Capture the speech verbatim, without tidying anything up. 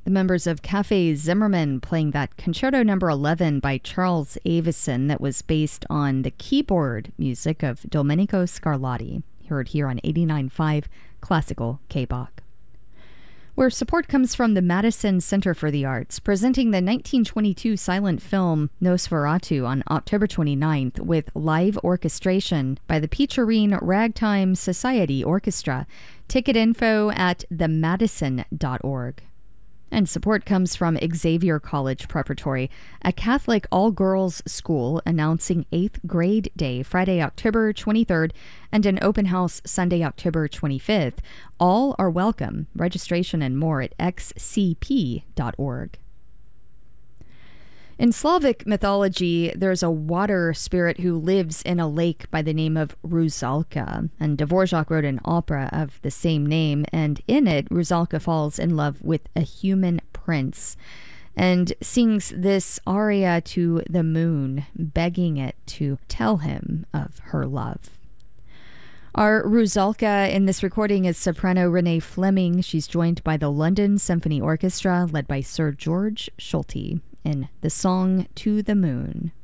The members of Cafe Zimmerman playing that Concerto Number eleven by Charles Avison that was based on the keyboard music of Domenico Scarlatti, heard here on eighty-nine point five Classical K-Bach. Where support comes from the Madison Center for the Arts, presenting the nineteen twenty-two silent film Nosferatu on October twenty-ninth with live orchestration by the Peacherine Ragtime Society Orchestra. Ticket info at the madison dot org. And support comes from Xavier College Preparatory, a Catholic all-girls school announcing eighth grade day Friday, October twenty-third, and an open house Sunday, October twenty-fifth. All are welcome. Registration and more at x c p dot org. In Slavic mythology, there's a water spirit who lives in a lake by the name of Rusalka, and Dvorak wrote an opera of the same name, and in it, Rusalka falls in love with a human prince and sings this aria to the moon, begging it to tell him of her love. Our Rusalka in this recording is soprano Renee Fleming. She's joined by the London Symphony Orchestra, led by Sir George Schulte, in the song To the Moon.